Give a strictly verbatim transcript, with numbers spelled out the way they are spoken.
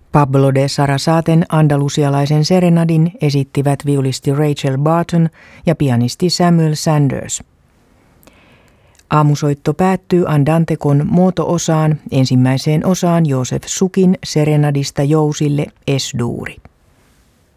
Pablo de Sarasaten andalusialaisen serenadin esittivät viulisti Rachel Barton ja pianisti Samuel Sanders. Aamusoitto päättyy Andante-kon muoto-osaan, ensimmäiseen osaan Joosef Sukin serenadista Jousille Es-duuri.